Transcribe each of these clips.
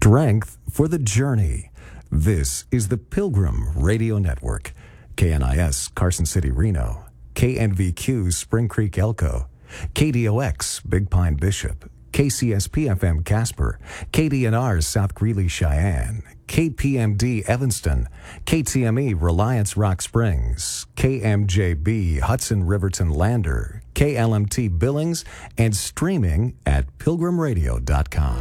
strength for the journey. This is the Pilgrim Radio Network. KNIS, Carson City, Reno. KNVQ, Spring Creek, Elko. KDOX, Big Pine, Bishop. KCSP-FM, Casper. KDNR, South Greeley, Cheyenne. KPMD, Evanston. KTME, Reliance, Rock Springs. KMJB, Hudson, Riverton, Lander. KLMT, Billings, and streaming at pilgrimradio.com.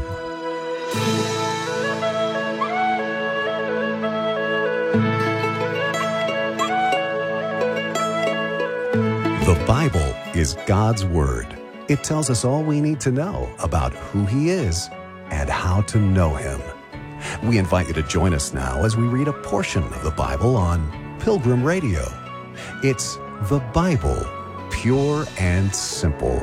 The Bible is God's Word. It tells us all we need to know about who He is and how to know Him. We invite you to join us now as we read a portion of the Bible on Pilgrim Radio. It's the Bible, pure and simple.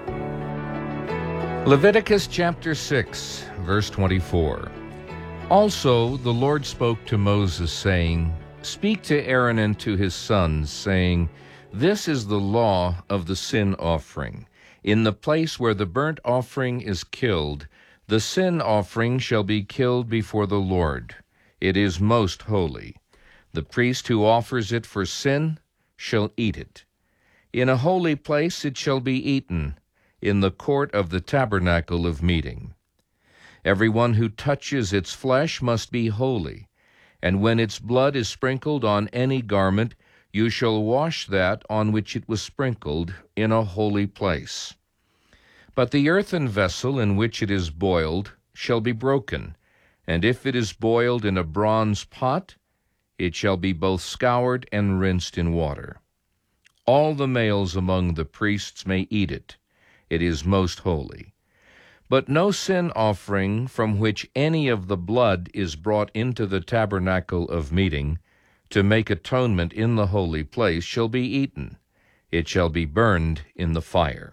Leviticus chapter 6, verse 24. Also the Lord spoke to Moses, saying, Speak to Aaron and to his sons, saying, This is the law of the sin offering. In the place where the burnt offering is killed, the sin offering shall be killed before the Lord. It is most holy. The priest who offers it for sin shall eat it. In a holy place it shall be eaten, in the court of the tabernacle of meeting. Everyone who touches its flesh must be holy, and when its blood is sprinkled on any garment, you shall wash that on which it was sprinkled in a holy place. But the earthen vessel in which it is boiled shall be broken, and if it is boiled in a bronze pot, it shall be both scoured and rinsed in water. All the males among the priests may eat it. It is most holy. But no sin offering from which any of the blood is brought into the tabernacle of meeting to make atonement in the holy place shall be eaten. It shall be burned in the fire.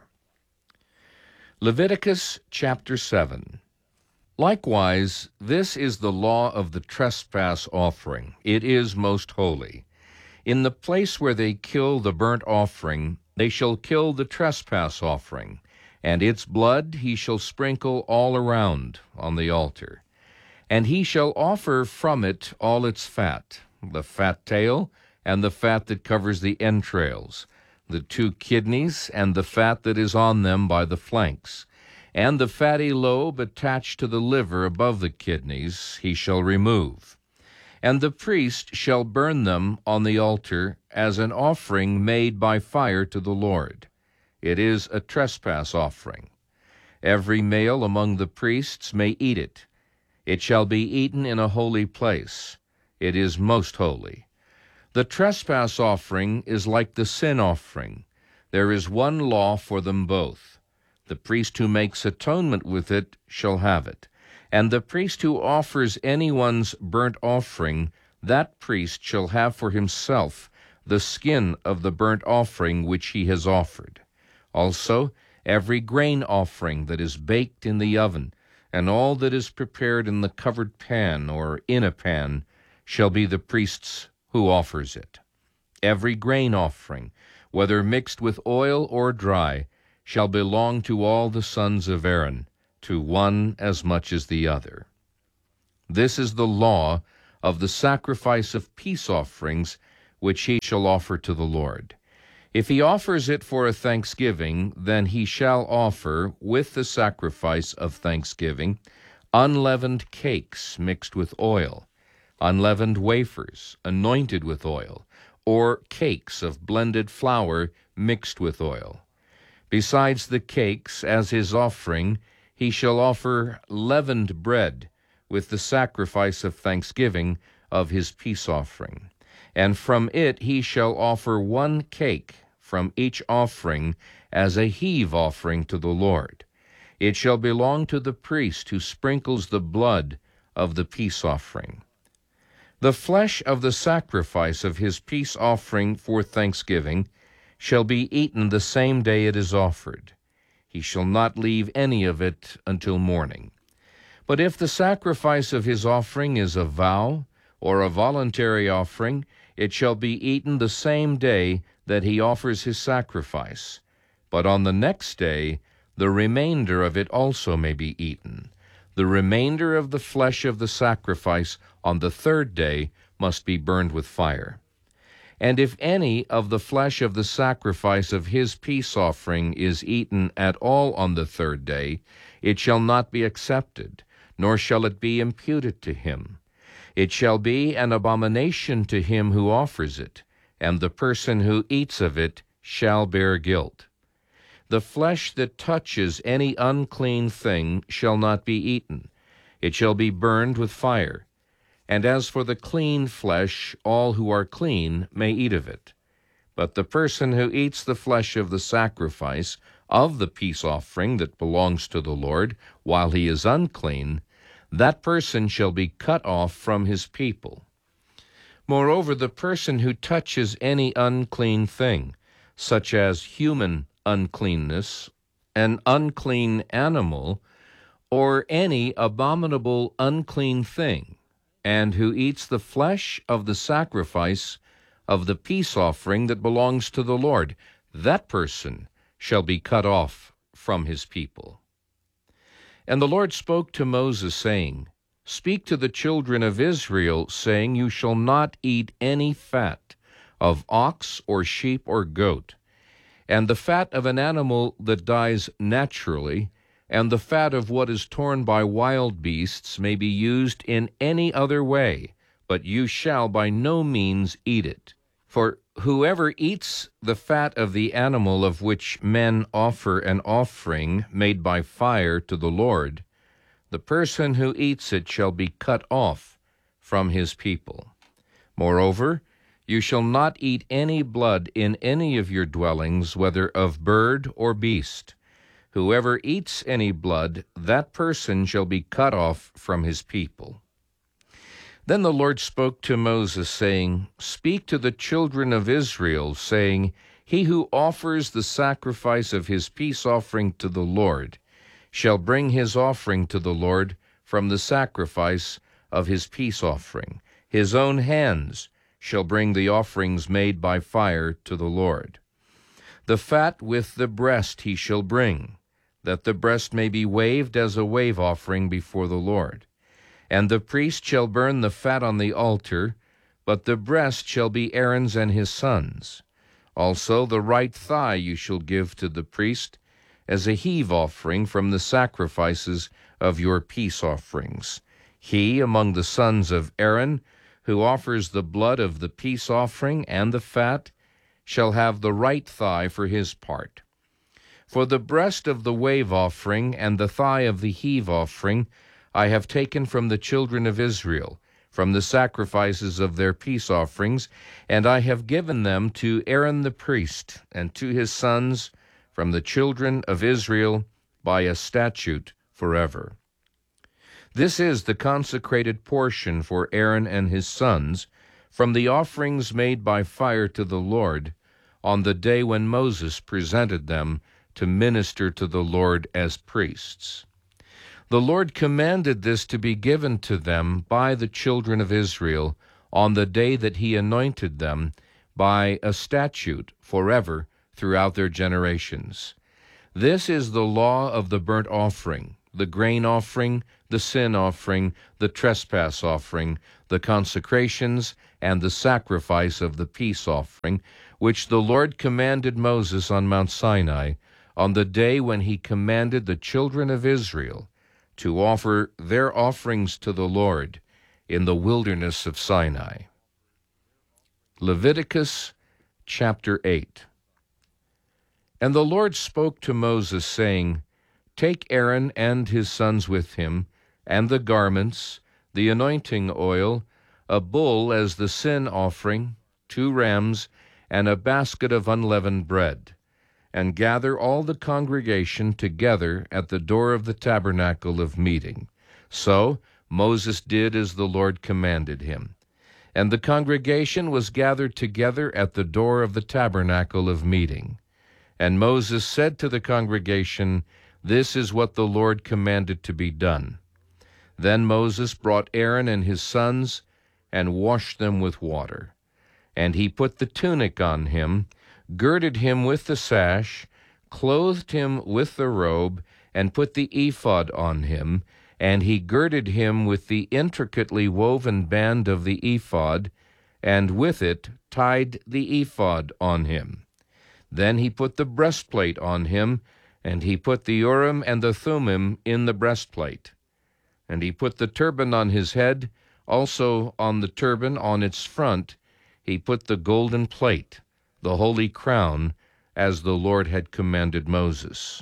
Leviticus chapter 7. Likewise, this is the law of the trespass offering. It is most holy. In the place where they kill the burnt offering, they shall kill the trespass offering, and its blood he shall sprinkle all around on the altar. And he shall offer from it all its fat, the fat tail, and the fat that covers the entrails, the 2 kidneys, and the fat that is on them by the flanks, and the fatty lobe attached to the liver above the kidneys he shall remove. And the priest shall burn them on the altar as an offering made by fire to the Lord. It is a trespass offering. Every male among the priests may eat it. It shall be eaten in a holy place. It is most holy. The trespass offering is like the sin offering. There is one law for them both. The priest who makes atonement with it shall have it. And the priest who offers anyone's burnt offering, that priest shall have for himself the skin of the burnt offering which he has offered. Also, every grain offering that is baked in the oven, and all that is prepared in the covered pan or in a pan, shall be the priest's who offers it. Every grain offering, whether mixed with oil or dry, shall belong to all the sons of Aaron, to one as much as the other. This is the law of the sacrifice of peace offerings which he shall offer to the Lord. If he offers it for a thanksgiving, then he shall offer, with the sacrifice of thanksgiving, unleavened cakes mixed with oil, unleavened wafers anointed with oil, or cakes of blended flour mixed with oil. Besides the cakes, as his offering, he shall offer leavened bread with the sacrifice of thanksgiving of his peace offering. And from it he shall offer 1 cake from each offering as a heave offering to the Lord. It shall belong to the priest who sprinkles the blood of the peace offering. The flesh of the sacrifice of his peace offering for thanksgiving shall be eaten the same day it is offered. He shall not leave any of it until morning. But if the sacrifice of his offering is a vow or a voluntary offering, it shall be eaten the same day that he offers his sacrifice. But on the next day the remainder of it also may be eaten. The remainder of the flesh of the sacrifice on the third day must be burned with fire. And if any of the flesh of the sacrifice of his peace offering is eaten at all on the third day, it shall not be accepted, nor shall it be imputed to him. It shall be an abomination to him who offers it, and the person who eats of it shall bear guilt. The flesh that touches any unclean thing shall not be eaten. It shall be burned with fire. And as for the clean flesh, all who are clean may eat of it. But the person who eats the flesh of the sacrifice of the peace offering that belongs to the Lord, while he is unclean, that person shall be cut off from his people. Moreover, the person who touches any unclean thing, such as human uncleanness, an unclean animal, or any abominable unclean thing, and who eats the flesh of the sacrifice of the peace offering that belongs to the Lord, that person shall be cut off from his people. And the Lord spoke to Moses, saying, Speak to the children of Israel, saying, You shall not eat any fat of ox or sheep or goat, and the fat of an animal that dies naturally, and the fat of what is torn by wild beasts may be used in any other way, but you shall by no means eat it. For whoever eats the fat of the animal of which men offer an offering made by fire to the Lord, the person who eats it shall be cut off from his people. Moreover, you shall not eat any blood in any of your dwellings, whether of bird or beast. Whoever eats any blood, that person shall be cut off from his people. Then the Lord spoke to Moses, saying, Speak to the children of Israel, saying, He who offers the sacrifice of his peace offering to the Lord shall bring his offering to the Lord from the sacrifice of his peace offering. His own hands shall bring the offerings made by fire to the Lord. The fat with the breast he shall bring, that the breast may be waved as a wave offering before the Lord. And the priest shall burn the fat on the altar, but the breast shall be Aaron's and his sons'. Also the right thigh you shall give to the priest as a heave offering from the sacrifices of your peace offerings. He, among the sons of Aaron, who offers the blood of the peace offering and the fat, shall have the right thigh for his part. For the breast of the wave offering and the thigh of the heave offering I have taken from the children of Israel, from the sacrifices of their peace offerings, and I have given them to Aaron the priest and to his sons from the children of Israel by a statute forever. This is the consecrated portion for Aaron and his sons from the offerings made by fire to the Lord on the day when Moses presented them to minister to the Lord as priests. The Lord commanded this to be given to them by the children of Israel on the day that he anointed them by a statute forever throughout their generations. This is the law of the burnt offering, the grain offering, the sin offering, the trespass offering, the consecrations, and the sacrifice of the peace offering, which the Lord commanded Moses on Mount Sinai on the day when he commanded the children of Israel to offer their offerings to the Lord in the wilderness of Sinai. Leviticus chapter 8. And the Lord spoke to Moses, saying, Take Aaron and his sons with him, and the garments, the anointing oil, a bull as the sin offering, 2 rams, and a basket of unleavened bread, and gather all the congregation together at the door of the tabernacle of meeting. So Moses did as the Lord commanded him. And the congregation was gathered together at the door of the tabernacle of meeting. And Moses said to the congregation, This is what the Lord commanded to be done. Then Moses brought Aaron and his sons and washed them with water. And he put the tunic on him, girded him with the sash, clothed him with the robe, and put the ephod on him, And he girded him with the intricately woven band of the ephod, and with it tied the ephod on him. Then he put the breastplate on him, and he put the Urim and the Thummim in the breastplate. And he put the turban on his head, also on the turban on its front he put the golden plate, the holy crown, as the Lord had commanded Moses.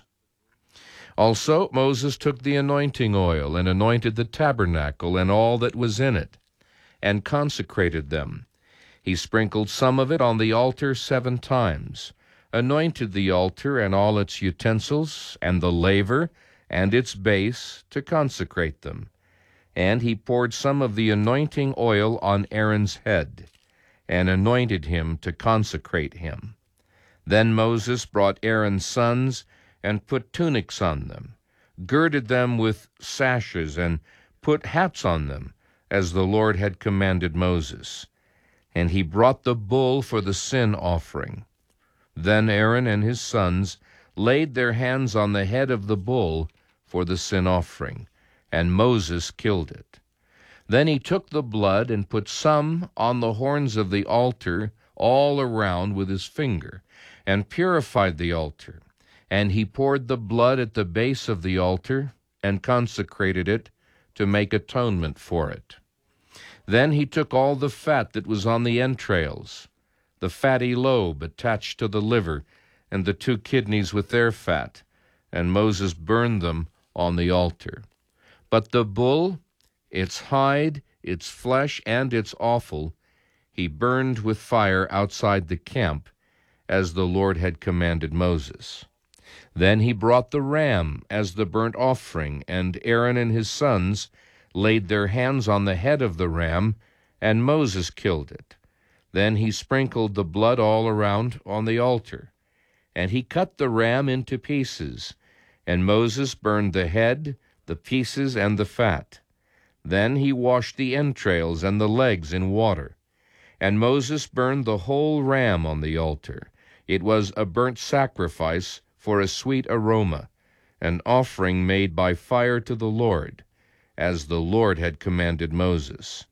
Also Moses took the anointing oil, and anointed the tabernacle and all that was in it, and consecrated them. He sprinkled some of it on the altar 7 times, anointed the altar and all its utensils, and the laver, and its base, to consecrate them. And he poured some of the anointing oil on Aaron's head, and anointed him to consecrate him. Then Moses brought Aaron's sons, and put tunics on them, girded them with sashes, and put hats on them, as the Lord had commanded Moses. And he brought the bull for the sin offering. Then Aaron and his sons laid their hands on the head of the bull for the sin offering, and Moses killed it. Then he took the blood and put some on the horns of the altar all around with his finger, and purified the altar. And he poured the blood at the base of the altar, and consecrated it to make atonement for it. Then he took all the fat that was on the entrails, the fatty lobe attached to the liver, and the 2 kidneys with their fat, and Moses burned them on the altar. But the bull, its hide, its flesh, and its offal, he burned with fire outside the camp, as the Lord had commanded Moses. Then he brought the ram as the burnt offering, and Aaron and his sons laid their hands on the head of the ram, and Moses killed it. Then he sprinkled the blood all around on the altar. And he cut the ram into pieces, and Moses burned the head, the pieces, and the fat. Then he washed the entrails and the legs in water. And Moses burned the whole ram on the altar. It was a burnt sacrifice for a sweet aroma, an offering made by fire to the Lord, as the Lord had commanded Moses.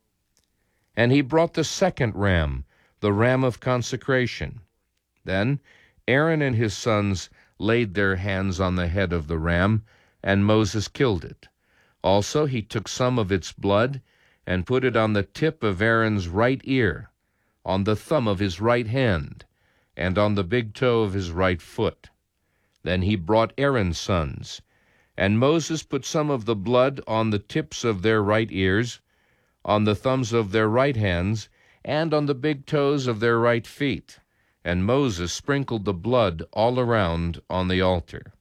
And he brought the second ram, the ram of consecration. Then Aaron and his sons laid their hands on the head of the ram, and Moses killed it. Also he took some of its blood, and put it on the tip of Aaron's right ear, on the thumb of his right hand, and on the big toe of his right foot. Then he brought Aaron's sons, and Moses put some of the blood on the tips of their right ears, on the thumbs of their right hands, and on the big toes of their right feet. And Moses sprinkled the blood all around on the altar.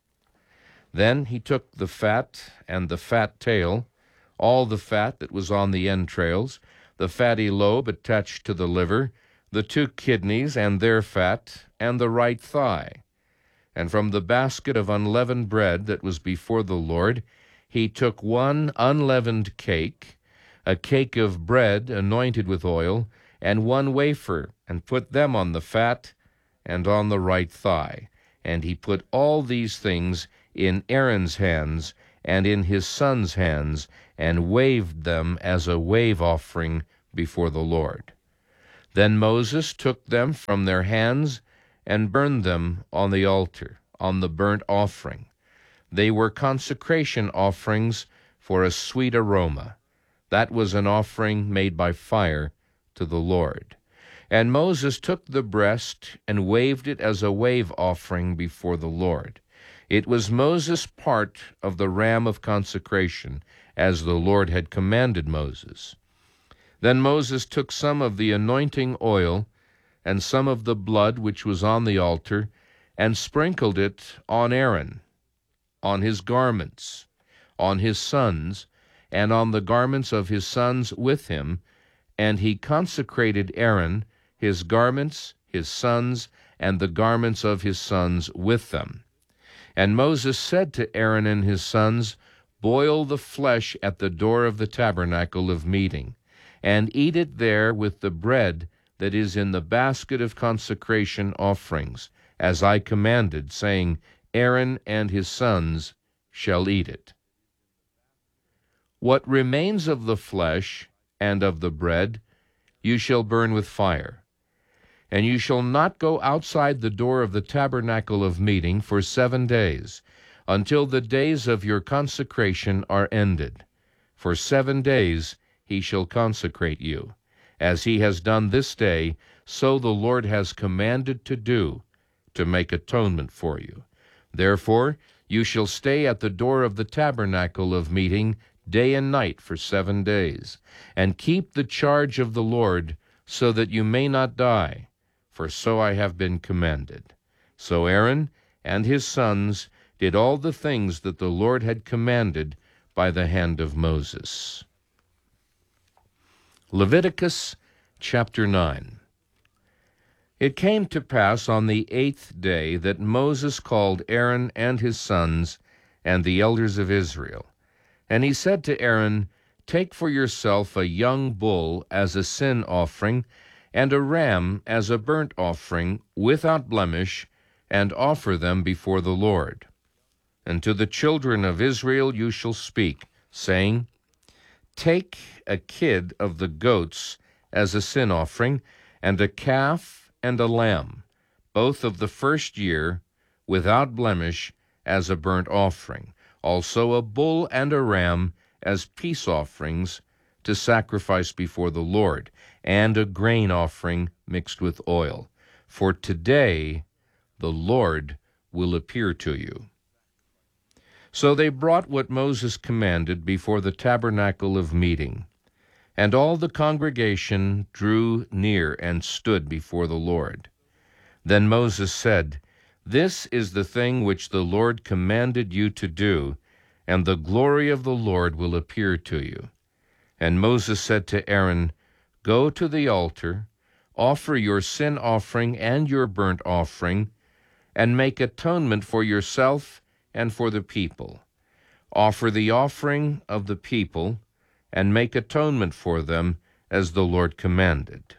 Then he took the fat and the fat tail, all the fat that was on the entrails, the fatty lobe attached to the liver, the 2 kidneys and their fat, and the right thigh. And from the basket of unleavened bread that was before the Lord, he took 1 unleavened cake, a cake of bread anointed with oil, and 1 wafer, and put them on the fat and on the right thigh. And he put all these things in Aaron's hands and in his sons' hands, and waved them as a wave offering before the Lord. Then Moses took them from their hands and burned them on the altar, on the burnt offering. They were consecration offerings for a sweet aroma. That was an offering made by fire to the Lord. And Moses took the breast and waved it as a wave offering before the Lord. It was Moses' part of the ram of consecration, as the Lord had commanded Moses. Then Moses took some of the anointing oil and some of the blood which was on the altar, and sprinkled it on Aaron, on his garments, on his sons, and on the garments of his sons with him, and he consecrated Aaron, his garments, his sons, and the garments of his sons with them. And Moses said to Aaron and his sons, "Boil the flesh at the door of the tabernacle of meeting, and eat it there with the bread that is in the basket of consecration offerings, as I commanded, saying, Aaron and his sons shall eat it." What remains of the flesh and of the bread you shall burn with fire. And you shall not go outside the door of the tabernacle of meeting for 7 days, until the days of your consecration are ended. For 7 days he shall consecrate you. As he has done this day, so the Lord has commanded to do, to make atonement for you. Therefore you shall stay at the door of the tabernacle of meeting day and night for 7 days, and keep the charge of the Lord, so that you may not die, for so I have been commanded. So Aaron and his sons did all the things that the Lord had commanded by the hand of Moses. Leviticus chapter 9. It came to pass on the 8th day that Moses called Aaron and his sons and the elders of Israel. And he said to Aaron, Take for yourself a young bull as a sin offering, and a ram as a burnt offering without blemish, and offer them before the Lord. And to the children of Israel you shall speak, saying, Take a kid of the goats as a sin offering, and a calf and a lamb, both of the first year, without blemish, as a burnt offering. Also a bull and a ram as peace offerings to sacrifice before the Lord, and a grain offering mixed with oil. For today the Lord will appear to you. So they brought what Moses commanded before the tabernacle of meeting. And all the congregation drew near and stood before the Lord. Then Moses said, This is the thing which the Lord commanded you to do, and the glory of the Lord will appear to you. And Moses said to Aaron, Go to the altar, offer your sin offering and your burnt offering, and make atonement for yourself and for the people. Offer the offering of the people, and make atonement for them, as the Lord commanded.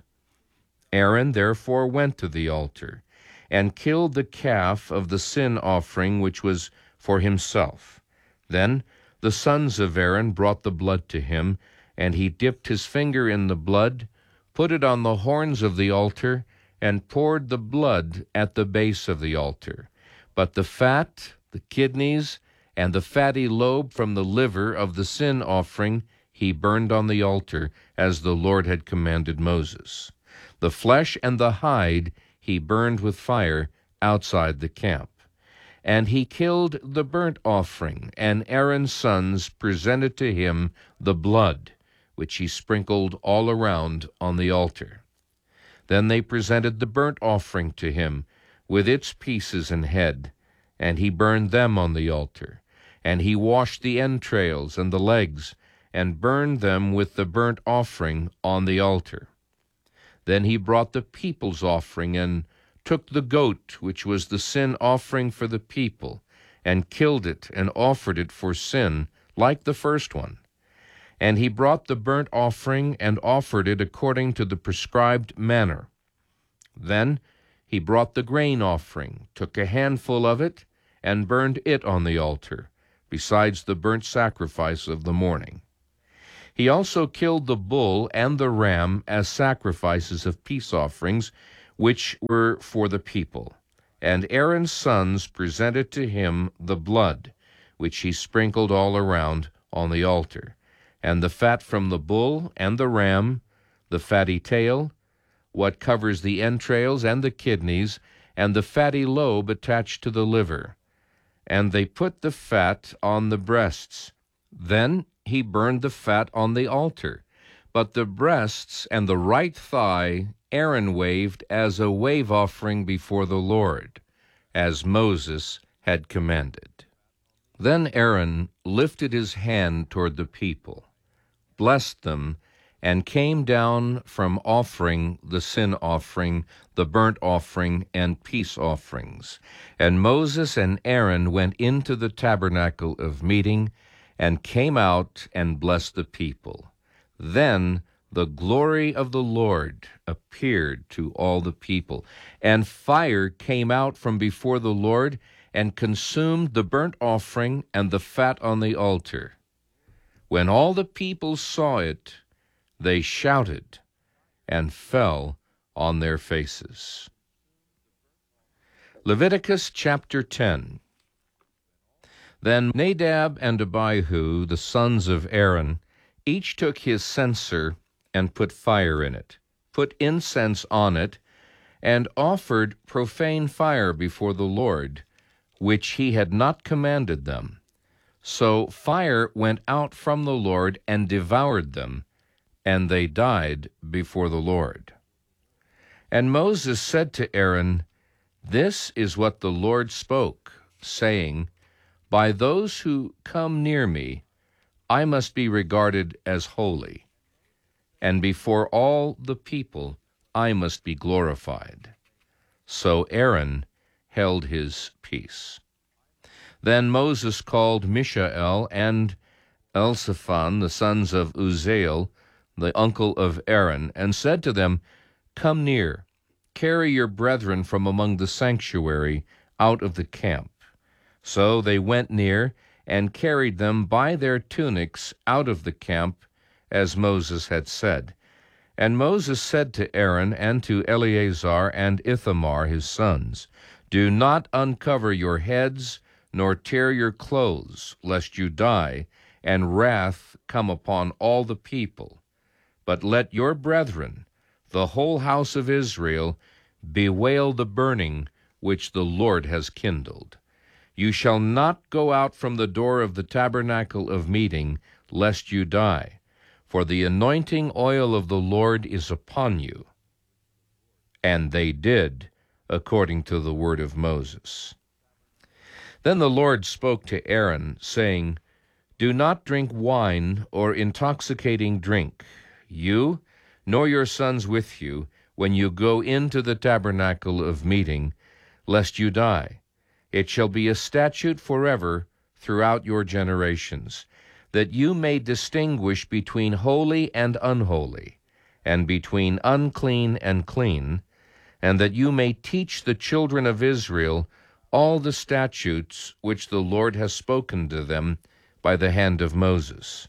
Aaron therefore went to the altar, and killed the calf of the sin offering which was for himself. Then the sons of Aaron brought the blood to him, and he dipped his finger in the blood, put it on the horns of the altar, and poured the blood at the base of the altar. But the fat, the kidneys, and the fatty lobe from the liver of the sin offering he burned on the altar, as the Lord had commanded Moses. The flesh and the hide he burned with fire outside the camp. And he killed the burnt offering, and Aaron's sons presented to him the blood, which he sprinkled all around on the altar. Then they presented the burnt offering to him, with its pieces and head, and he burned them on the altar. And he washed the entrails and the legs, and burned them with the burnt offering on the altar. Then he brought the people's offering, and took the goat, which was the sin offering for the people, and killed it, and offered it for sin, like the first one. And he brought the burnt offering, and offered it according to the prescribed manner. Then he brought the grain offering, took a handful of it, and burned it on the altar, besides the burnt sacrifice of the morning. He also killed the bull and the ram as sacrifices of peace offerings, which were for the people. And Aaron's sons presented to him the blood, which he sprinkled all around on the altar, and the fat from the bull and the ram, the fatty tail, what covers the entrails and the kidneys, and the fatty lobe attached to the liver. And they put the fat on the breasts. Then he burned the fat on the altar, but the breasts and the right thigh Aaron waved as a wave offering before the Lord, as Moses had commanded. Then Aaron lifted his hand toward the people, blessed them, and came down from offering the sin offering, the burnt offering, and peace offerings. And Moses and Aaron went into the tabernacle of meeting, and came out and blessed the people. Then the glory of the Lord appeared to all the people, and fire came out from before the Lord, and consumed the burnt offering and the fat on the altar. When all the people saw it, they shouted and fell on their faces. Leviticus chapter 10. Then Nadab and Abihu, the sons of Aaron, each took his censer and put fire in it, put incense on it, and offered profane fire before the Lord, which he had not commanded them. So fire went out from the Lord and devoured them, and they died before the Lord. And Moses said to Aaron, "This is what the Lord spoke, saying, By those who come near me, I must be regarded as holy, and before all the people I must be glorified." So Aaron held his peace. Then Moses called Mishael and Elzaphan, the sons of Uzziel, the uncle of Aaron, and said to them, "Come near, carry your brethren from among the sanctuary out of the camp." So they went near and carried them by their tunics out of the camp, as Moses had said. And Moses said to Aaron and to Eleazar and Ithamar his sons, "Do not uncover your heads, nor tear your clothes, lest you die, and wrath come upon all the people. But let your brethren, the whole house of Israel, bewail the burning which the Lord has kindled. You shall not go out from the door of the tabernacle of meeting, lest you die, for the anointing oil of the Lord is upon you." And they did according to the word of Moses. Then the Lord spoke to Aaron, saying, "Do not drink wine or intoxicating drink, you, nor your sons with you, when you go into the tabernacle of meeting, lest you die. It shall be a statute forever throughout your generations, that you may distinguish between holy and unholy, and between unclean and clean, and that you may teach the children of Israel all the statutes which the Lord has spoken to them by the hand of Moses."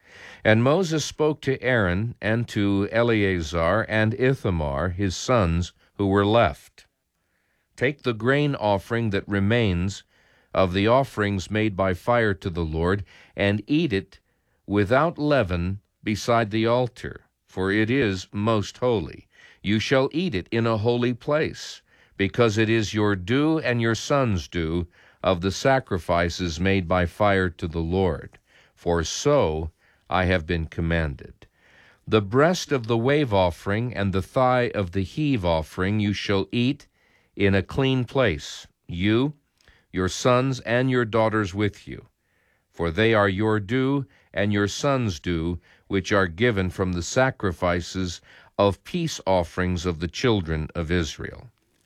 And Moses spoke to Aaron and to Eleazar and Ithamar his sons who were left, "Take the grain offering that remains of the offerings made by fire to the Lord, and eat it without leaven beside the altar, for it is most holy. You shall eat it in a holy place, because it is your due and your sons' due of the sacrifices made by fire to the Lord, for so I have been commanded. The breast of the wave offering and the thigh of the heave offering you shall eat in a clean place, you, your sons, and your daughters with you, for they are your due and your sons' due, which are given from the sacrifices of peace offerings of the children of Israel.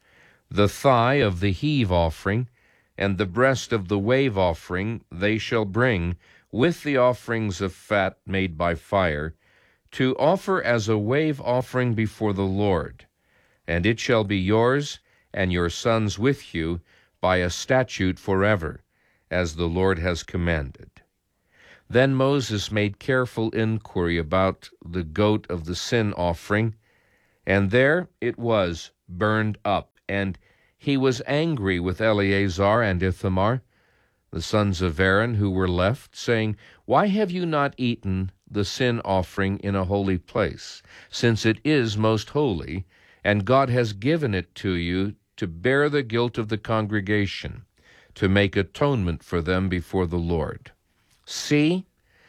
The thigh of the heave offering and the breast of the wave offering they shall bring with the offerings of fat made by fire, to offer as a wave offering before the Lord. And it shall be yours and your sons with you by a statute forever, as the Lord has commanded. Then Moses made careful inquiry about the goat of the sin offering, and there it was burned up. And he was angry with Eleazar and Ithamar, the sons of Aaron who were left, saying, "Why have you not eaten the sin offering in a holy place, since it is most holy, and God has given it to you to bear the guilt of the congregation, to make atonement for them before the Lord? See,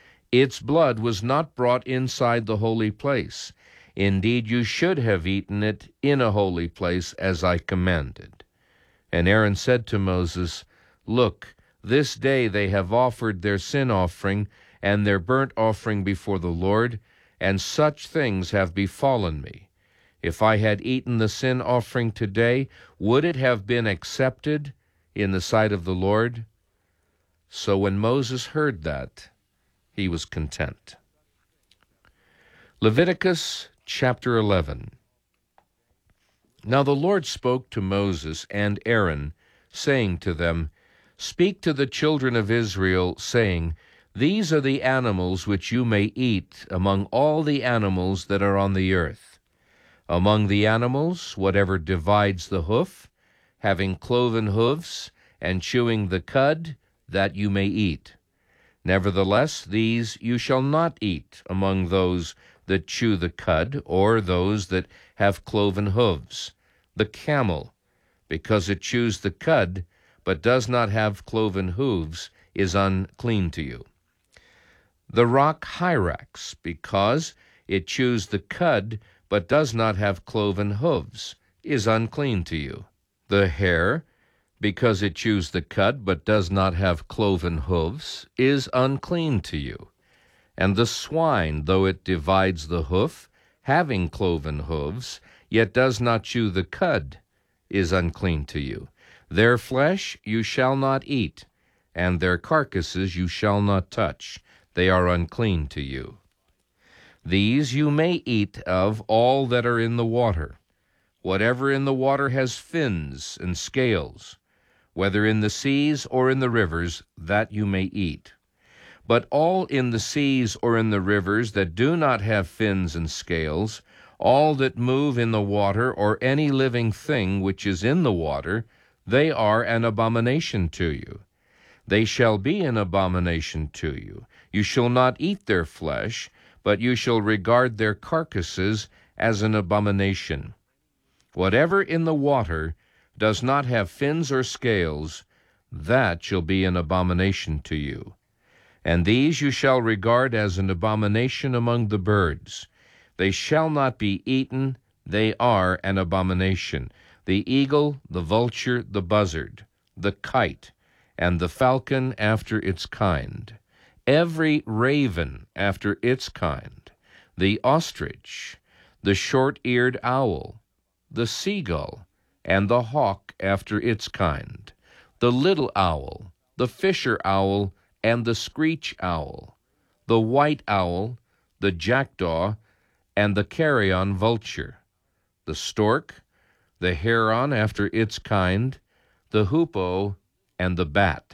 its blood was not brought inside the holy place. Indeed, you should have eaten it in a holy place, as I commanded." And Aaron said to Moses, "Look, this day they have offered their sin offering and their burnt offering before the Lord, and such things have befallen me. If I had eaten the sin offering today, would it have been accepted in the sight of the Lord?" So when Moses heard that, he was content. Leviticus chapter 11. Now the Lord spoke to Moses and Aaron, saying to them, "Speak to the children of Israel, saying, These are the animals which you may eat among all the animals that are on the earth. Among the animals, whatever divides the hoof, having cloven hoofs, and chewing the cud, that you may eat. Nevertheless, these you shall not eat among those that chew the cud, or those that have cloven hoofs. The camel, because it chews the cud, but does not have cloven hooves, is unclean to you. The rock hyrax, because it chews the cud, but does not have cloven hooves, is unclean to you. The hare, because it chews the cud, but does not have cloven hooves, is unclean to you. And the swine, though it divides the hoof, having cloven hooves, yet does not chew the cud, is unclean to you. Their flesh you shall not eat, and their carcasses you shall not touch. They are unclean to you. These you may eat of all that are in the water. Whatever in the water has fins and scales, whether in the seas or in the rivers, that you may eat. But all in the seas or in the rivers that do not have fins and scales, all that move in the water, or any living thing which is in the water, they are an abomination to you. They shall be an abomination to you. You shall not eat their flesh, but you shall regard their carcasses as an abomination. Whatever in the water does not have fins or scales, that shall be an abomination to you. And these you shall regard as an abomination among the birds. They shall not be eaten, they are an abomination. The eagle, the vulture, the buzzard, the kite, and the falcon after its kind, every raven after its kind, the ostrich, the short-eared owl, the seagull, and the hawk after its kind, the little owl, the fisher owl, and the screech owl, the white owl, the jackdaw, and the carrion vulture, the stork, the heron after its kind, the hoopoe, and the bat.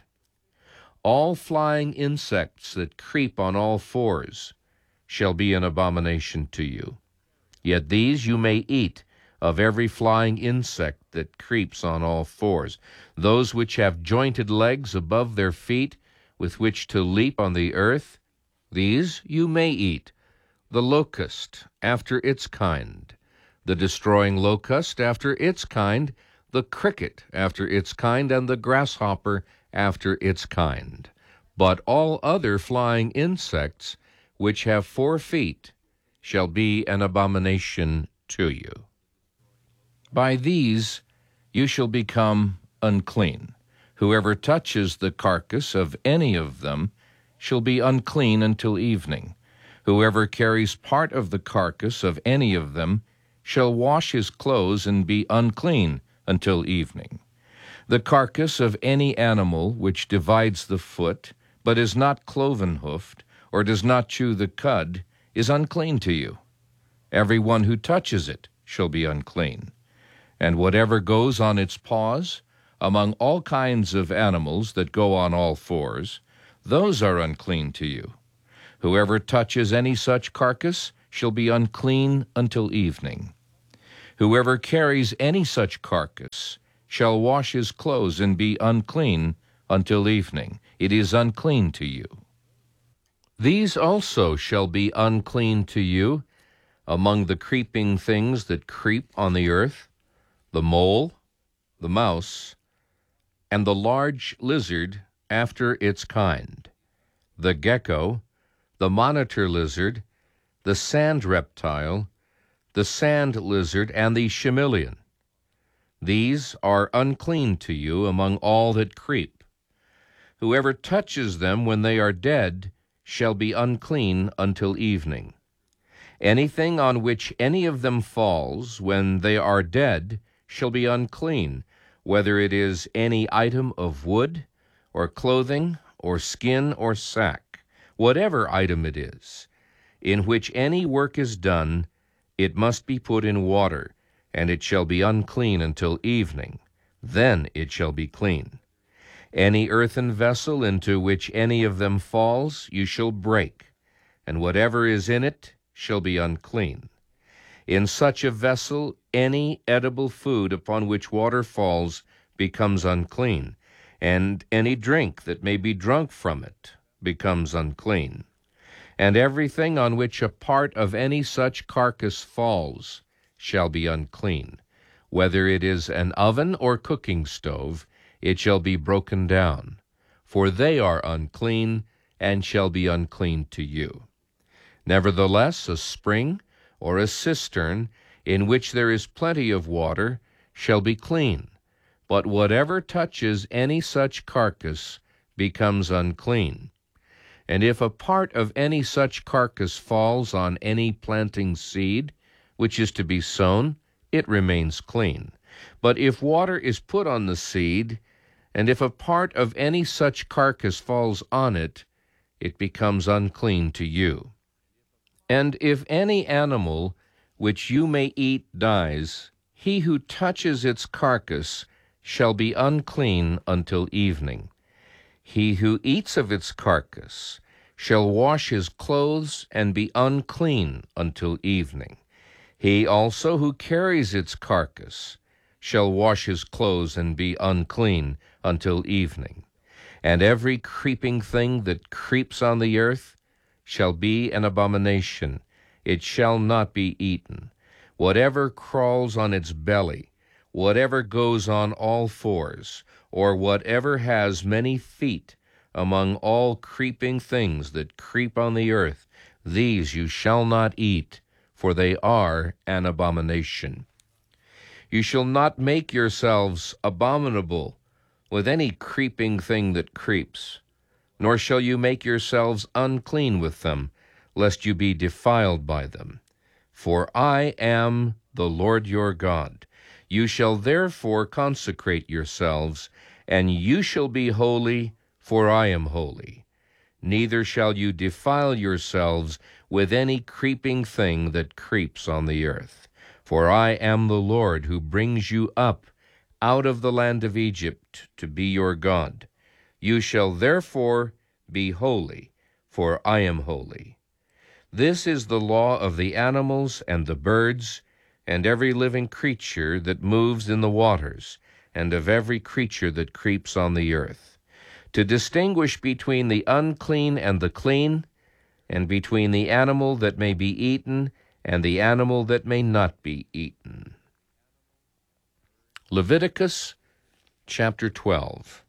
All flying insects that creep on all fours shall be an abomination to you. Yet these you may eat of every flying insect that creeps on all fours, those which have jointed legs above their feet, with which to leap on the earth, these you may eat. The locust after its kind, the destroying locust after its kind, the cricket after its kind, and the grasshopper after its kind. But all other flying insects which have 4 feet shall be an abomination to you. By these you shall become unclean. Whoever touches the carcass of any of them shall be unclean until evening. Whoever carries part of the carcass of any of them shall wash his clothes and be unclean until evening. The carcass of any animal which divides the foot, but is not cloven-hoofed, or does not chew the cud, is unclean to you. Every one who touches it shall be unclean. And whatever goes on its paws, among all kinds of animals that go on all fours, those are unclean to you. Whoever touches any such carcass shall be unclean until evening. Whoever carries any such carcass shall wash his clothes and be unclean until evening. It is unclean to you. These also shall be unclean to you among the creeping things that creep on the earth, the mole, the mouse, and the large lizard after its kind, the gecko, the monitor lizard, the sand reptile, the sand lizard, and the chameleon. These are unclean to you among all that creep. Whoever touches them when they are dead shall be unclean until evening. Anything on which any of them falls when they are dead shall be unclean, whether it is any item of wood, or clothing, or skin, or sack, whatever item it is, in which any work is done, it must be put in water, and it shall be unclean until evening. Then it shall be clean. Any earthen vessel into which any of them falls you shall break, and whatever is in it shall be unclean. In such a vessel any edible food upon which water falls becomes unclean, and any drink that may be drunk from it becomes unclean. And everything on which a part of any such carcass falls shall be unclean. Whether it is an oven or cooking stove, it shall be broken down. For they are unclean, and shall be unclean to you. Nevertheless, a spring or a cistern in which there is plenty of water shall be clean. But whatever touches any such carcass becomes unclean. And if a part of any such carcass falls on any planting seed, which is to be sown, it remains clean. But if water is put on the seed, and if a part of any such carcass falls on it, it becomes unclean to you. And if any animal which you may eat dies, he who touches its carcass shall be unclean until evening. He who eats of its carcass shall wash his clothes and be unclean until evening. He also who carries its carcass shall wash his clothes and be unclean until evening. And every creeping thing that creeps on the earth shall be an abomination. It shall not be eaten. Whatever crawls on its belly, whatever goes on all fours, or whatever has many feet among all creeping things that creep on the earth, these you shall not eat, for they are an abomination. You shall not make yourselves abominable with any creeping thing that creeps, nor shall you make yourselves unclean with them, lest you be defiled by them. For I am the Lord your God. You shall therefore consecrate yourselves, and you shall be holy, for I am holy. Neither shall you defile yourselves with any creeping thing that creeps on the earth. For I am the Lord who brings you up out of the land of Egypt to be your God. You shall therefore be holy, for I am holy. This is the law of the animals and the birds, and every living creature that moves in the waters, and of every creature that creeps on the earth, to distinguish between the unclean and the clean, and between the animal that may be eaten and the animal that may not be eaten. Leviticus chapter 12.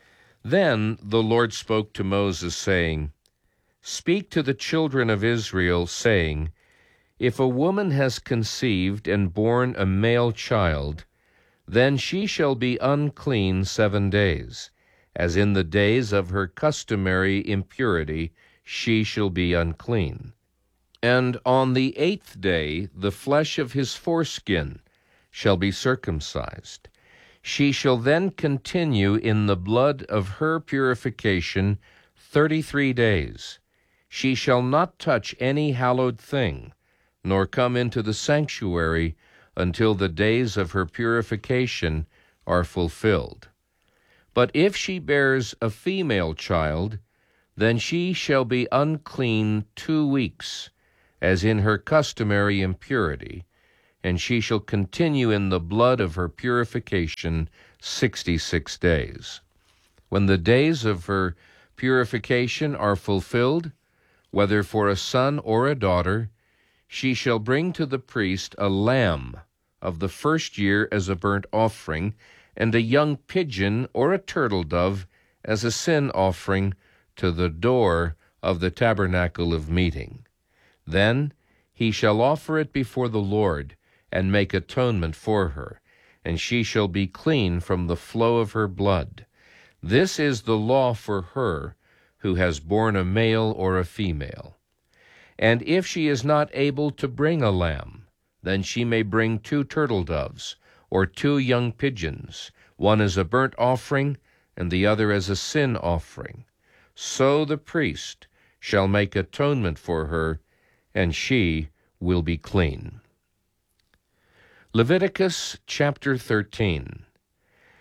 Then the Lord spoke to Moses, saying, Speak to the children of Israel, saying, If a woman has conceived and borne a male child, then she shall be unclean 7 days. As in the days of her customary impurity, she shall be unclean. And on the 8th day the flesh of his foreskin shall be circumcised. She shall then continue in the blood of her purification 33 days. She shall not touch any hallowed thing, nor come into the sanctuary until the days of her purification are fulfilled. But if she bears a female child, then she shall be unclean 2 weeks, as in her customary impurity, and she shall continue in the blood of her purification 66 days. When the days of her purification are fulfilled, whether for a son or a daughter, she shall bring to the priest a lamb of the first year as a burnt offering, and a young pigeon or a turtle dove as a sin offering to the door of the tabernacle of meeting. Then he shall offer it before the Lord, and make atonement for her, and she shall be clean from the flow of her blood. This is the law for her who has borne a male or a female. And if she is not able to bring a lamb, then she may bring 2 turtle doves, or 2 young pigeons, one as a burnt offering, and the other as a sin offering. So the priest shall make atonement for her, and she will be clean. Leviticus chapter 13.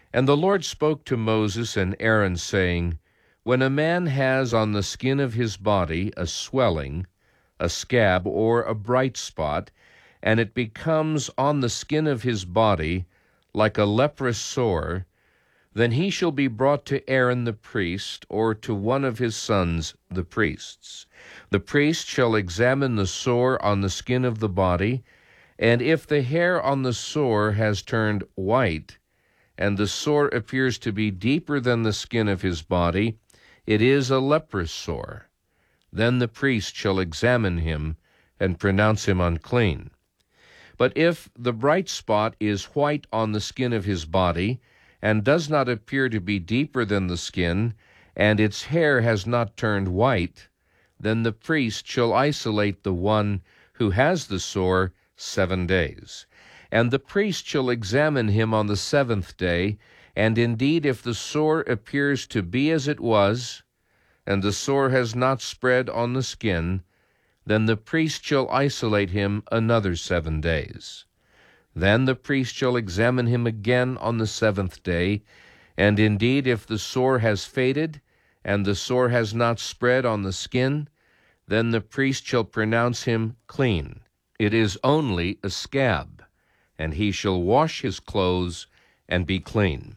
And the Lord spoke to Moses and Aaron, saying, When a man has on the skin of his body a swelling, a scab, or a bright spot, and it becomes on the skin of his body like a leprous sore, then he shall be brought to Aaron the priest, or to one of his sons the priests. The priest shall examine the sore on the skin of the body, and if the hair on the sore has turned white, and the sore appears to be deeper than the skin of his body, it is a leprous sore. Then the priest shall examine him and pronounce him unclean. But if the bright spot is white on the skin of his body, and does not appear to be deeper than the skin, and its hair has not turned white, then the priest shall isolate the one who has the sore 7 days. And the priest shall examine him on the 7th day, and indeed if the sore appears to be as it was, and the sore has not spread on the skin, then the priest shall isolate him another 7 days. Then the priest shall examine him again on the 7th day, and indeed if the sore has faded, and the sore has not spread on the skin, then the priest shall pronounce him clean. It is only a scab, and he shall wash his clothes and be clean.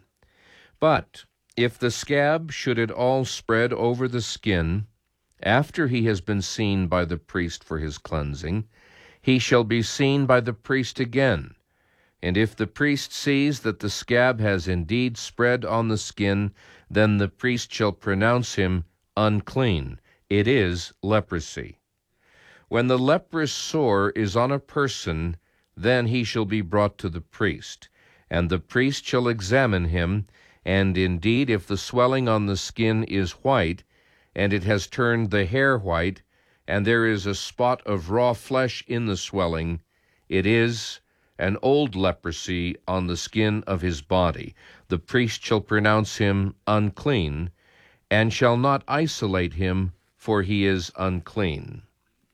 But if the scab should at all spread over the skin, after he has been seen by the priest for his cleansing, he shall be seen by the priest again. And if the priest sees that the scab has indeed spread on the skin, then the priest shall pronounce him unclean. It is leprosy. When the leprous sore is on a person, then he shall be brought to the priest, and the priest shall examine him, and indeed if the swelling on the skin is white, and it has turned the hair white, and there is a spot of raw flesh in the swelling, it is an old leprosy on the skin of his body. The priest shall pronounce him unclean, and shall not isolate him, for he is unclean.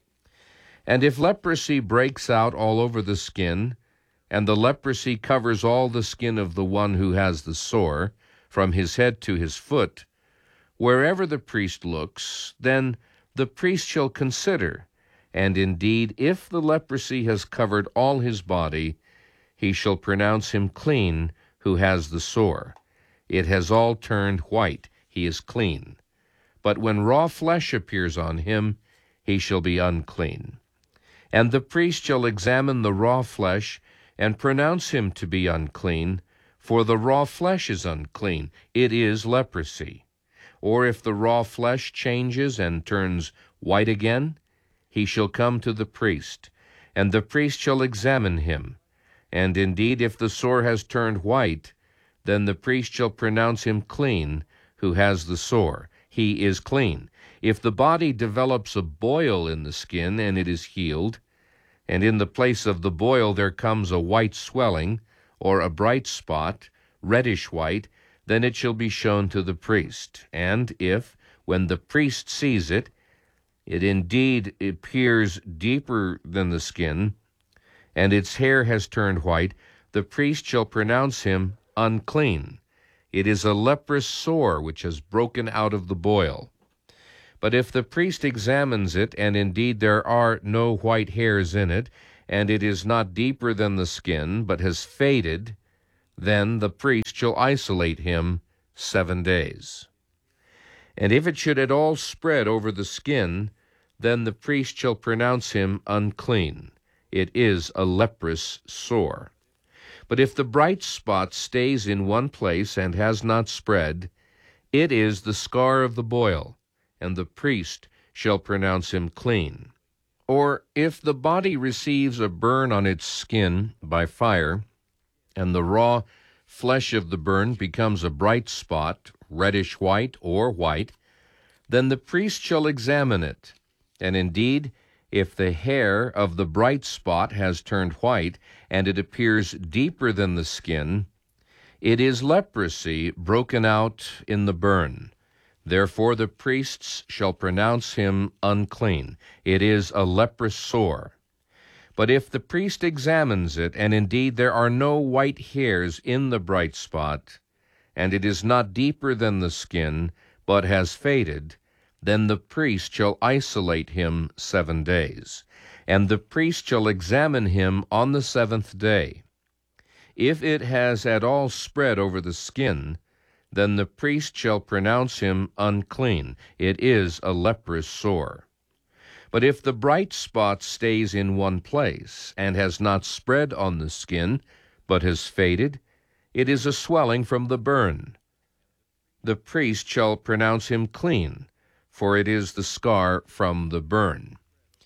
And if leprosy breaks out all over the skin, and the leprosy covers all the skin of the one who has the sore, from his head to his foot, wherever the priest looks, then the priest shall consider, and indeed, if the leprosy has covered all his body, he shall pronounce him clean who has the sore. It has all turned white, he is clean. But when raw flesh appears on him, he shall be unclean. And the priest shall examine the raw flesh, and pronounce him to be unclean, for the raw flesh is unclean, it is leprosy. Or if the raw flesh changes and turns white again, he shall come to the priest, and the priest shall examine him. And indeed, if the sore has turned white, then the priest shall pronounce him clean who has the sore. He is clean. If the body develops a boil in the skin, and it is healed, and in the place of the boil there comes a white swelling, or a bright spot, reddish white, then it shall be shown to the priest. And if, when the priest sees it, it indeed appears deeper than the skin, and its hair has turned white, the priest shall pronounce him unclean. It is a leprous sore which has broken out of the boil. But if the priest examines it, and indeed there are no white hairs in it, and it is not deeper than the skin, but has faded, then the priest shall isolate him 7 days. And if it should at all spread over the skin, then the priest shall pronounce him unclean. It is a leprous sore. But if the bright spot stays in one place and has not spread, it is the scar of the boil, and the priest shall pronounce him clean. Or if the body receives a burn on its skin by fire, and the raw flesh of the burn becomes a bright spot, reddish white or white, then the priest shall examine it. And indeed, if the hair of the bright spot has turned white, and it appears deeper than the skin, it is leprosy broken out in the burn. Therefore the priests shall pronounce him unclean. It is a leprous sore. But if the priest examines it, and indeed there are no white hairs in the bright spot, and it is not deeper than the skin, but has faded, then the priest shall isolate him 7 days, and the priest shall examine him on the 7th day. If it has at all spread over the skin, then the priest shall pronounce him unclean. It is a leprous sore. But if the bright spot stays in one place, and has not spread on the skin, but has faded, it is a swelling from the burn. The priest shall pronounce him clean, for it is the scar from the burn.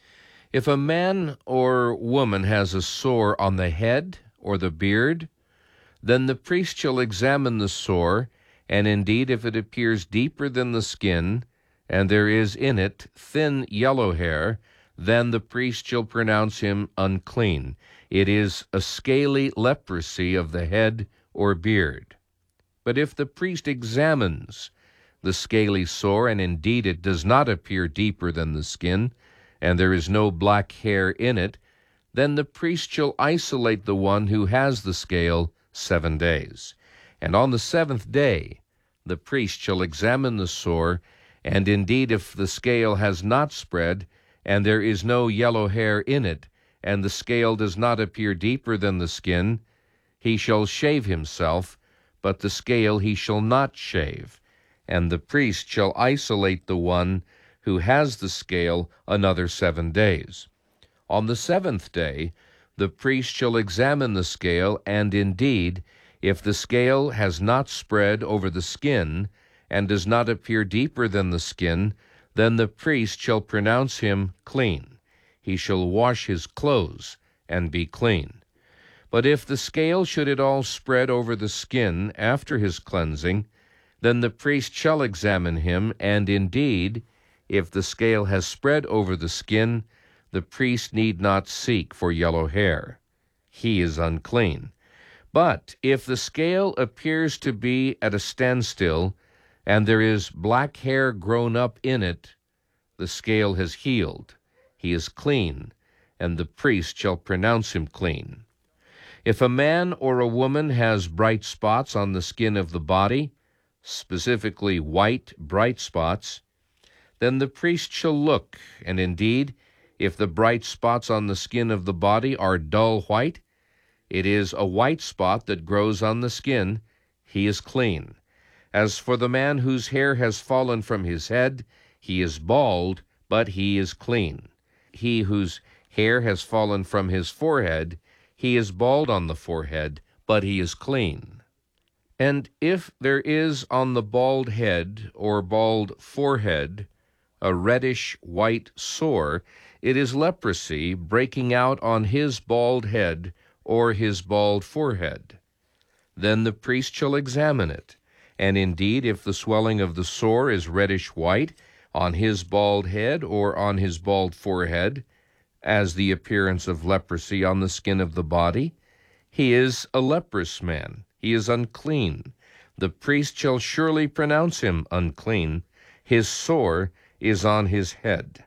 If a man or woman has a sore on the head or the beard, then the priest shall examine the sore, and indeed if it appears deeper than the skin, and there is in it thin yellow hair, then the priest shall pronounce him unclean. It is a scaly leprosy of the head or beard. But if the priest examines the scaly sore, and indeed it does not appear deeper than the skin, and there is no black hair in it, then the priest shall isolate the one who has the scale 7 days. And on the 7th day the priest shall examine the sore, and indeed if the scale has not spread, and there is no yellow hair in it, and the scale does not appear deeper than the skin, he shall shave himself, but the scale he shall not shave. And the priest shall isolate the one who has the scale another 7 days. On the 7th day the priest shall examine the scale, and indeed, if the scale has not spread over the skin, and does not appear deeper than the skin, then the priest shall pronounce him clean. He shall wash his clothes and be clean. But if the scale should at all spread over the skin after his cleansing, then the priest shall examine him, and indeed, if the scale has spread over the skin, the priest need not seek for yellow hair. He is unclean. But if the scale appears to be at a standstill, and there is black hair grown up in it, the scale has healed. He is clean, and the priest shall pronounce him clean. If a man or a woman has bright spots on the skin of the body, specifically white, bright spots, then the priest shall look, and indeed, if the bright spots on the skin of the body are dull white, it is a white spot that grows on the skin, he is clean. As for the man whose hair has fallen from his head, he is bald, but he is clean. He whose hair has fallen from his forehead, he is bald on the forehead, but he is clean. And if there is on the bald head or bald forehead a reddish-white sore, it is leprosy breaking out on his bald head or his bald forehead. Then the priest shall examine it, and indeed if the swelling of the sore is reddish-white on his bald head or on his bald forehead, as the appearance of leprosy on the skin of the body, he is a leprous man. He is unclean. The priest shall surely pronounce him unclean. His sore is on his head.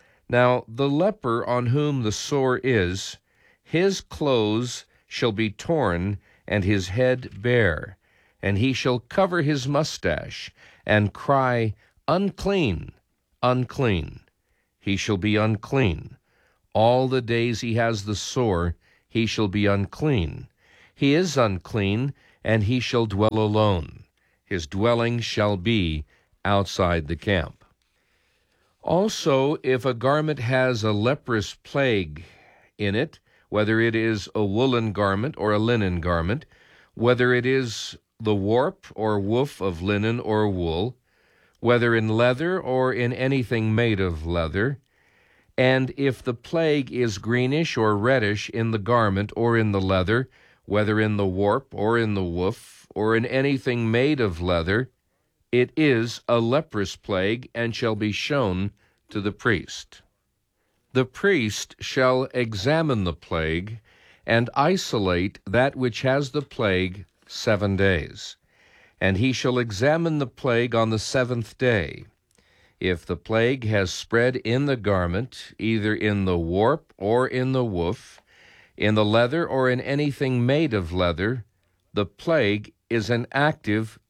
Now the leper on whom the sore is, his clothes shall be torn, and his head bare, and he shall cover his mustache, and cry, Unclean, unclean. He shall be unclean. All the days he has the sore, he shall be unclean. He is unclean, and he shall dwell alone. His dwelling shall be outside the camp. Also, if a garment has a leprous plague in it, whether it is a woolen garment or a linen garment, whether it is the warp or woof of linen or wool, whether in leather or in anything made of leather, and if the plague is greenish or reddish in the garment or in the leather, whether in the warp or in the woof or in anything made of leather, it is a leprous plague, and shall be shown to the priest. The priest shall examine the plague, and isolate that which has the plague 7 days. And he shall examine the plague on the 7th day. If the plague has spread in the garment, either in the warp or in the woof, in the leather or in anything made of leather, the plague is an active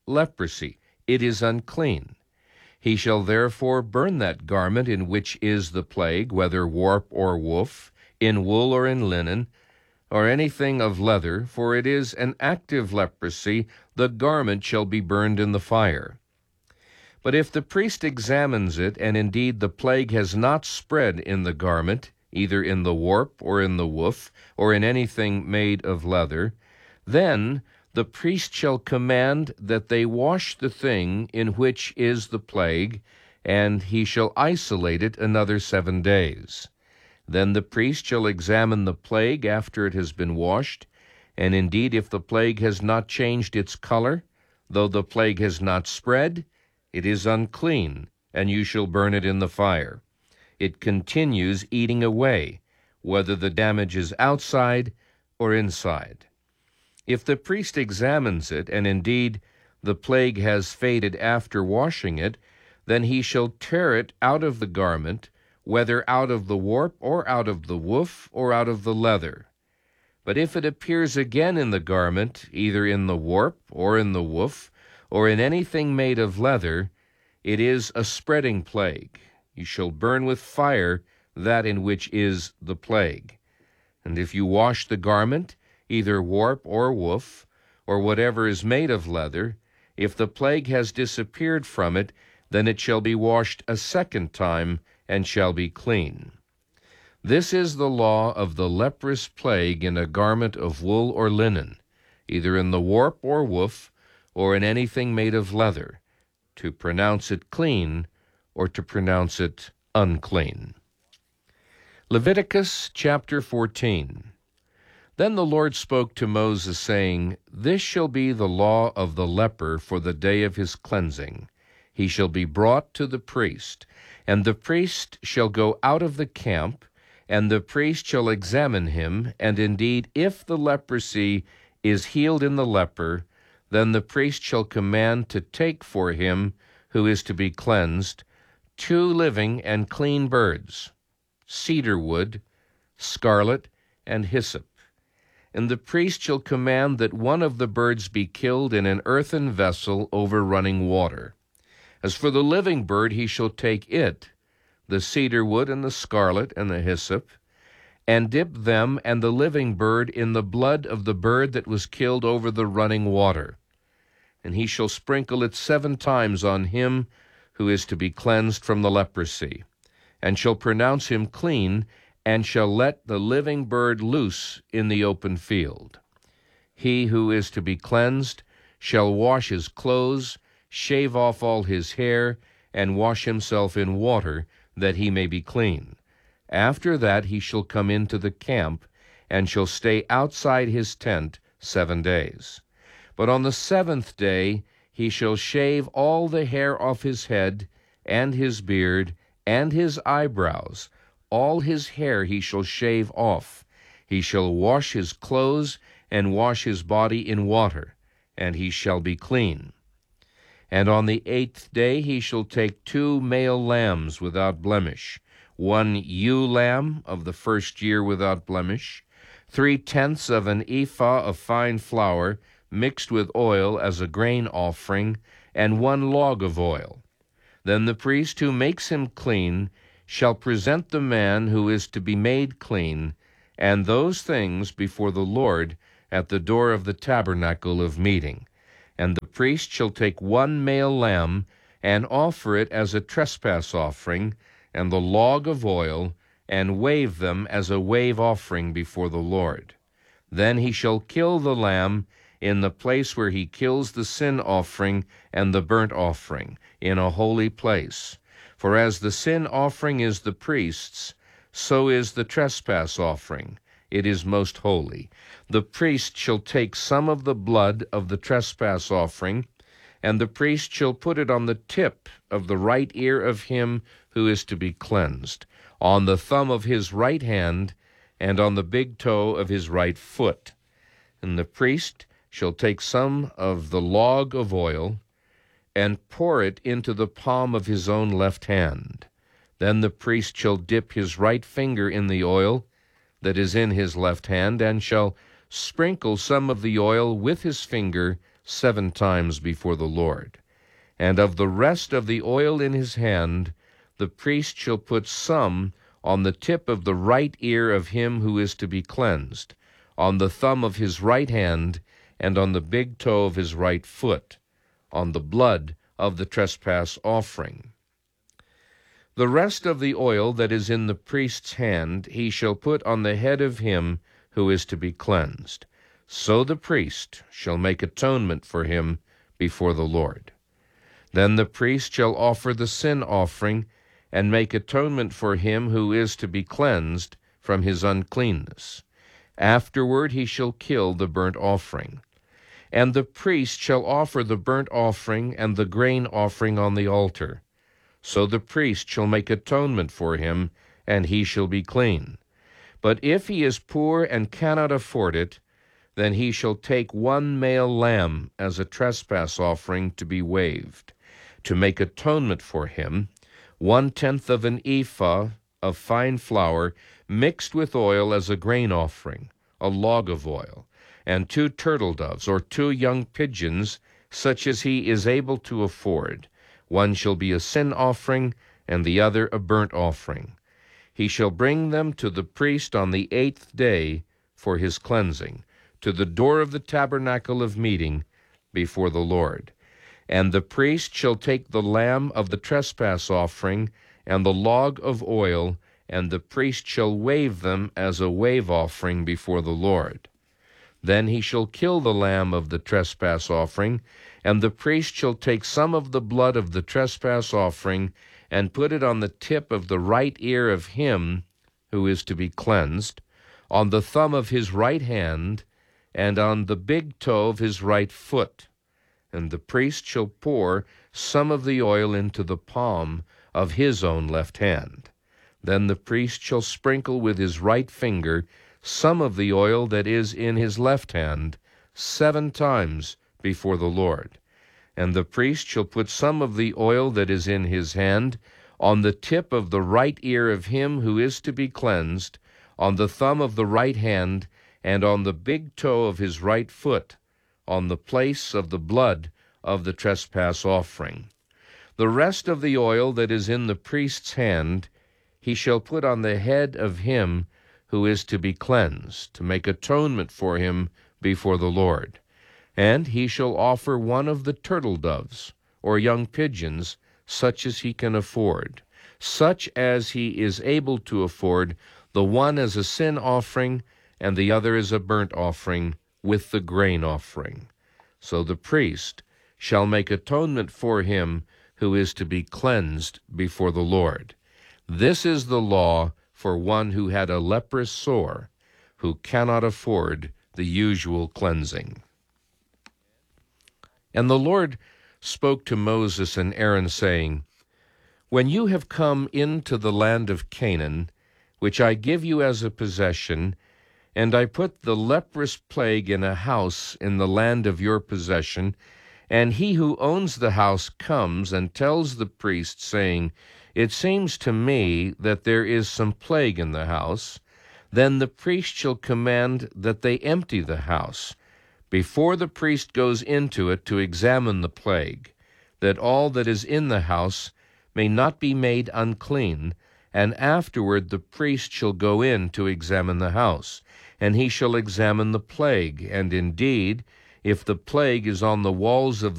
leprosy. It is unclean. He shall therefore burn that garment in which is the plague, whether warp or woof, in wool or in linen, or anything of leather, for it is an active leprosy. The garment shall be burned in the fire. But if the priest examines it, and indeed the plague has not spread in the garment, either in the warp or in the woof, or in anything made of leather, then the priest shall command that they wash the thing in which is the plague, and he shall isolate it another 7 days. Then the priest shall examine the plague after it has been washed, and indeed if the plague has not changed its color, though the plague has not spread, it is unclean, and you shall burn it in the fire. It continues eating away, whether the damage is outside or inside. If the priest examines it, and indeed the plague has faded after washing it, then he shall tear it out of the garment, whether out of the warp or out of the woof or out of the leather. But if it appears again in the garment, either in the warp or in the woof, or in anything made of leather, it is a spreading plague. You shall burn with fire that in which is the plague. And if you wash the garment, either warp or woof, or whatever is made of leather, if the plague has disappeared from it, then it shall be washed a second time, and shall be clean. This is the law of the leprous plague in a garment of wool or linen, either in the warp or woof, or in anything made of leather, to pronounce it clean or to pronounce it unclean. Leviticus chapter 14. Then the Lord spoke to Moses, saying, This shall be the law of the leper for the day of his cleansing. He shall be brought to the priest, and the priest shall go out of the camp, and the priest shall examine him, and indeed, if the leprosy is healed in the leper, then the priest shall command to take for him, who is to be cleansed, 2 living and clean birds, cedar wood, scarlet, and hyssop. And the priest shall command that one of the birds be killed in an earthen vessel over running water. As for the living bird, he shall take it, the cedar wood and the scarlet and the hyssop, and dip them and the living bird in the blood of the bird that was killed over the running water. And he shall sprinkle it 7 times on him who is to be cleansed from the leprosy, and shall pronounce him clean, and shall let the living bird loose in the open field. He who is to be cleansed shall wash his clothes, shave off all his hair, and wash himself in water, that he may be clean. After that he shall come into the camp, and shall stay outside his tent 7 days. But on the 7th day he shall shave all the hair off his head, and his beard, and his eyebrows. All his hair he shall shave off. He shall wash his clothes, and wash his body in water, and he shall be clean. And on the 8th day he shall take 2 male lambs without blemish, 1 ewe lamb of the 1st year without blemish, 3/10 of an ephah of fine flour, mixed with oil as a grain offering, and 1 log of oil. Then the priest who makes him clean shall present the man who is to be made clean, and those things before the Lord at the door of the tabernacle of meeting. And the priest shall take 1 male lamb, and offer it as a trespass offering, and the log of oil, and wave them as a wave offering before the Lord. Then he shall kill the lamb in the place where he kills the sin offering and the burnt offering, in a holy place. For as the sin offering is the priest's, so is the trespass offering. It is most holy. The priest shall take some of the blood of the trespass offering, and the priest shall put it on the tip of the right ear of him who is to be cleansed, on the thumb of his right hand, and on the big toe of his right foot. And the priest shall take some of the log of oil, and pour it into the palm of his own left hand. Then the priest shall dip his right finger in the oil that is in his left hand, and shall sprinkle some of the oil with his finger 7 times before the Lord. And of the rest of the oil in his hand, the priest shall put some on the tip of the right ear of him who is to be cleansed, on the thumb of his right hand, and on the big toe of his right foot, on the blood of the trespass offering. The rest of the oil that is in the priest's hand he shall put on the head of him who is to be cleansed. So the priest shall make atonement for him before the Lord. Then the priest shall offer the sin offering, and make atonement for him who is to be cleansed from his uncleanness. Afterward he shall kill the burnt offering. And the priest shall offer the burnt offering and the grain offering on the altar. So the priest shall make atonement for him, and he shall be clean. But if he is poor and cannot afford it, then he shall take 1 male lamb as a trespass offering to be waved, to make atonement for him, 1/10 of an ephah of fine flour mixed with oil as a grain offering, a log of oil, and 2 turtle doves or 2 young pigeons, such as he is able to afford. One shall be a sin offering, and the other a burnt offering. He shall bring them to the priest on the 8th day for his cleansing, to the door of the tabernacle of meeting before the Lord. And the priest shall take the lamb of the trespass offering and the log of oil, and the priest shall wave them as a wave offering before the Lord. Then he shall kill the lamb of the trespass offering, and the priest shall take some of the blood of the trespass offering and put it on the tip of the right ear of him who is to be cleansed, on the thumb of his right hand, and on the big toe of his right foot. And the priest shall pour some of the oil into the palm of his own left hand. Then the priest shall sprinkle with his right finger some of the oil that is in his left hand 7 times before the Lord. And the priest shall put some of the oil that is in his hand on the tip of the right ear of him who is to be cleansed, on the thumb of the right hand, and on the big toe of his right foot, on the place of the blood of the trespass offering. The rest of the oil that is in the priest's hand he shall put on the head of him who is to be cleansed, to make atonement for him before the Lord. And he shall offer 1 of the turtle doves, or young pigeons, such as he can afford, such as he is able to afford, the one as a sin offering, and the other as a burnt offering, with the grain offering. So the priest shall make atonement for him who is to be cleansed before the Lord. This is the law for one who had a leprous sore, who cannot afford the usual cleansing. And the Lord spoke to Moses and Aaron, saying, When you have come into the land of Canaan, which I give you as a possession, and I put the leprous plague in a house in the land of your possession, and he who owns the house comes and tells the priest, saying, It seems to me that there is some plague in the house, then the priest shall command that they empty the house, before the priest goes into it to examine the plague, that all that is in the house may not be made unclean, and afterward the priest shall go in to examine the house, and he shall examine the plague, and indeed, if the plague is on the walls of